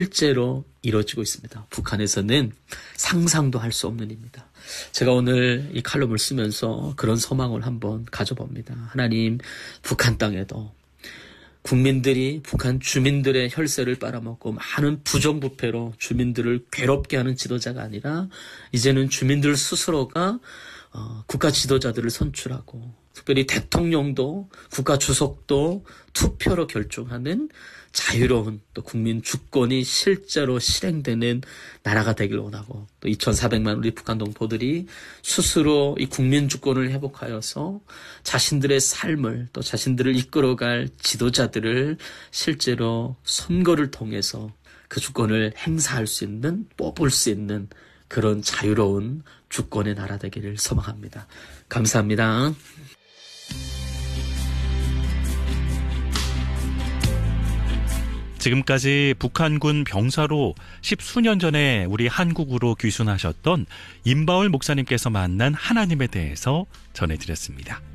실제로 이루어지고 있습니다. 북한에서는 상상도 할 수 없는 일입니다. 제가 오늘 이 칼럼을 쓰면서 그런 소망을 한번 가져봅니다. 하나님, 북한 땅에도 국민들이 북한 주민들의 혈세를 빨아먹고 많은 부정부패로 주민들을 괴롭게 하는 지도자가 아니라 이제는 주민들 스스로가 국가 지도자들을 선출하고 특별히 대통령도 국가 주석도 투표로 결정하는 자유로운 또 국민 주권이 실제로 실행되는 나라가 되길 원하고 또 2,400만 우리 북한 동포들이 스스로 이 국민 주권을 회복하여서 자신들의 삶을 또 자신들을 이끌어갈 지도자들을 실제로 선거를 통해서 그 주권을 행사할 수 있는 뽑을 수 있는 그런 자유로운 주권의 나라 되기를 소망합니다. 감사합니다. 지금까지 북한군 병사로 10수년 전에 우리 한국으로 귀순하셨던 임바울 목사님께서 만난 하나님에 대해서 전해드렸습니다.